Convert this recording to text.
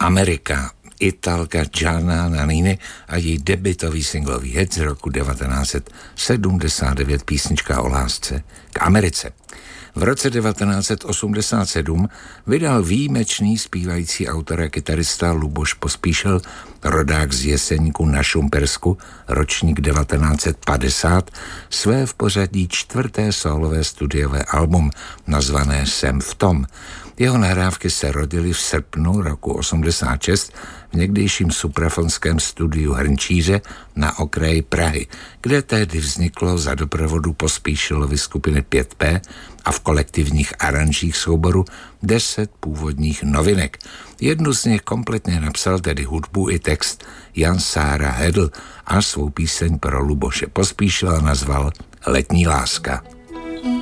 Amerika, Italka Gianna Nannini a její debutový singlový hit z roku 1979, písnička o lásce k Americe. V roce 1987 vydal výjimečný zpívající autor a kytarista Luboš Pospíšil, rodák z Jeseníku na Šumpersku, ročník 1950, své v pořadí 4. sólové studiové album nazvané Jsem v tom. Jeho nahrávky se rodily v srpnu roku 86 v někdejším suprafonském studiu Hrnčíře na okraji Prahy, kde tehdy vzniklo za doprovodu Pospíšilovy skupiny 5P a v kolektivních aranžích souboru 10 původních novinek. Jednu z nich kompletně napsal, tedy hudbu i text, Jan Sára Hedl a svou píseň pro Luboše Pospíšila nazval Letní láska.